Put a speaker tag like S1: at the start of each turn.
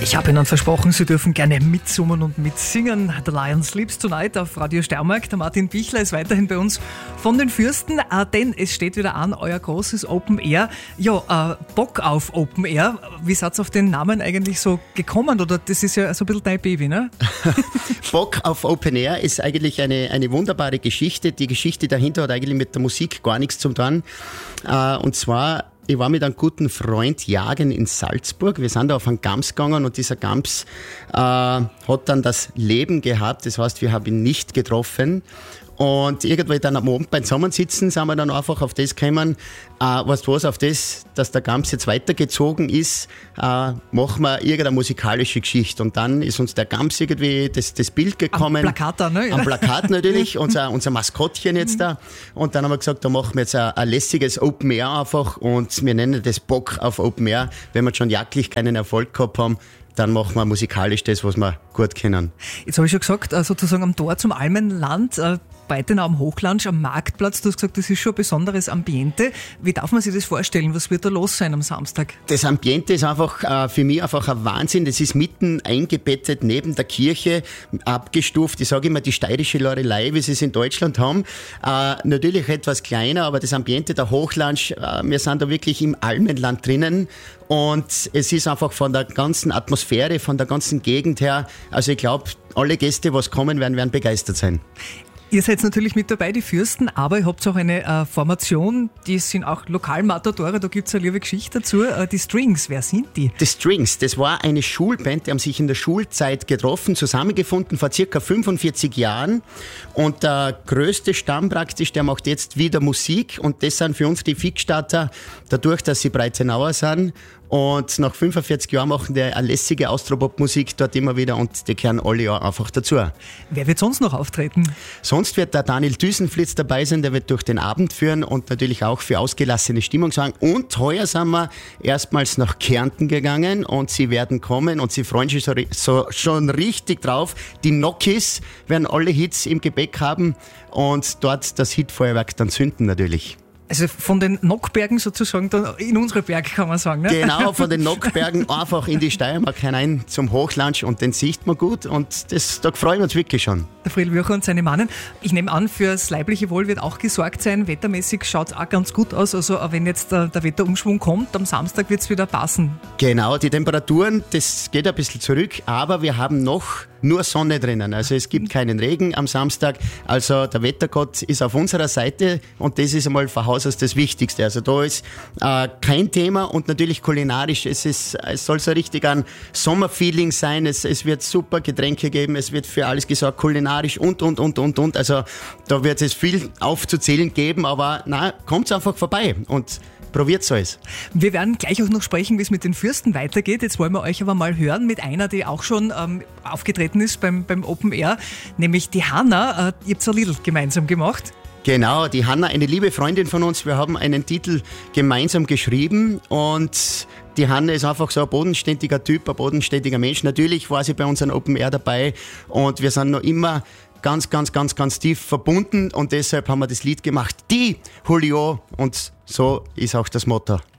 S1: Ich habe Ihnen versprochen, Sie dürfen gerne mitsummen und mitsingen. The Lion Sleeps Tonight auf Radio Steiermark. Der Martin Bichler ist weiterhin bei uns von den Fürsten, denn es steht wieder an, euer großes Open Air. Ja, Bock auf Open Air. Wie seid ihr auf den Namen eigentlich so gekommen? Oder das ist ja so ein bisschen dein Baby, ne?
S2: Bock auf Open Air ist eigentlich eine wunderbare Geschichte. Die Geschichte dahinter hat eigentlich mit der Musik gar nichts zu tun. Und zwar, ich war mit einem guten Freund jagen in Salzburg. Wir sind da auf einen Gams gegangen und dieser Gams hat dann das Leben gehabt. Das heißt, wir haben ihn nicht getroffen. Und irgendwann dann am Abend beim Zusammensitzen sind wir dann einfach auf das gekommen, weißt du was, auf das, dass der Gams jetzt weitergezogen ist, machen wir irgendeine musikalische Geschichte. Und dann ist uns der Gams irgendwie das Bild gekommen.
S1: Am Plakat da, ne? Ja.
S2: Am Plakat natürlich, unser Maskottchen jetzt da. Und dann haben wir gesagt, da machen wir jetzt ein lässiges Open Air einfach und wir nennen das Bock auf Open Air. Wenn wir schon jagdlich keinen Erfolg gehabt haben, dann machen wir musikalisch das, was wir gut kennen.
S1: Jetzt habe ich schon gesagt, sozusagen am Tor zum Almenland, Breitenau am Hochland, am Marktplatz. Du hast gesagt, das ist schon ein besonderes Ambiente. Wie darf man sich das vorstellen? Was wird da los sein am Samstag?
S2: Das Ambiente ist einfach für mich einfach ein Wahnsinn. Das ist mitten eingebettet neben der Kirche, abgestuft. Ich sage immer die steirische Lorelei, wie sie es in Deutschland haben. Natürlich etwas kleiner, aber das Ambiente der Hochland, wir sind da wirklich im Almenland drinnen. Und es ist einfach von der ganzen Atmosphäre, von der ganzen Gegend her, also ich glaube, alle Gäste, was kommen werden begeistert sein.
S1: Ihr seid natürlich mit dabei, die Fürsten, aber ihr habt auch eine Formation, die sind auch Lokalmatadore, da gibt es eine liebe Geschichte dazu. Die Strings, wer sind die?
S2: Die Strings, das war eine Schulband, die haben sich in der Schulzeit getroffen, zusammengefunden vor circa 45 Jahren. Und der größte Stamm praktisch, der macht jetzt wieder Musik und das sind für uns die Fixstarter, dadurch, dass sie Breitenauer sind. Und nach 45 Jahren machen die eine lässige Austropop-Musik dort immer wieder und die kehren alle Jahre einfach dazu.
S1: Wer wird sonst noch auftreten?
S2: Sonst wird der Daniel Düsenflitz dabei sein, der wird durch den Abend führen und natürlich auch für ausgelassene Stimmung sorgen. Und heuer sind wir erstmals nach Kärnten gegangen und sie werden kommen und sie freuen sich schon richtig drauf. Die Nokis werden alle Hits im Gepäck haben und dort das Hitfeuerwerk dann zünden natürlich.
S1: Also von den Nockbergen sozusagen dann in unsere Berge, kann man sagen, ne?
S2: Genau, von den Nockbergen einfach in die Steiermark hinein zum Hochland und den sieht man gut und da freuen wir uns wirklich schon.
S1: Der Friedl Würcher und seine Mannen. Ich nehme an, fürs leibliche Wohl wird auch gesorgt sein. Wettermäßig schaut es auch ganz gut aus. Also wenn jetzt der Wetterumschwung kommt, am Samstag wird es wieder passen.
S2: Genau, die Temperaturen, das geht ein bisschen zurück, aber wir haben noch nur Sonne drinnen. Also es gibt keinen Regen am Samstag. Also der Wettergott ist auf unserer Seite und das ist einmal von Haus aus das Wichtigste. Also da ist kein Thema und natürlich kulinarisch. Es soll so richtig ein Sommerfeeling sein. Es wird super Getränke geben. Es wird für alles gesorgt, kulinarisch und. Also da wird es viel aufzuzählen geben, aber na, kommt's einfach vorbei und probiert's alles.
S1: Wir werden gleich auch noch sprechen, wie es mit den Fürsten weitergeht. Jetzt wollen wir euch aber mal hören mit einer, die auch schon aufgetreten ist beim Open Air, nämlich die Hanna. Ihr habt so ein Lied gemeinsam gemacht.
S2: Genau, die Hanna, eine liebe Freundin von uns. Wir haben einen Titel gemeinsam geschrieben und die Hanna ist einfach so ein bodenständiger Typ, ein bodenständiger Mensch. Natürlich war sie bei uns an Open Air dabei und wir sind noch immer ganz tief verbunden und deshalb haben wir das Lied gemacht, die Julio, und so ist auch das Motto.